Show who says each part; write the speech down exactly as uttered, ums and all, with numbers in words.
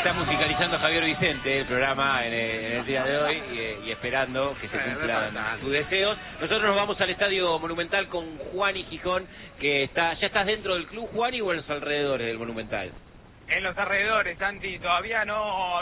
Speaker 1: Está musicalizando Javier Vicente el programa en el, en el día de hoy y, y esperando que se cumplan sus deseos. Nosotros nos vamos al Estadio Monumental con Juani Gijón, que está, ¿ya estás dentro del club, Juani, o en los alrededores del Monumental?
Speaker 2: En los alrededores, Santi, todavía no...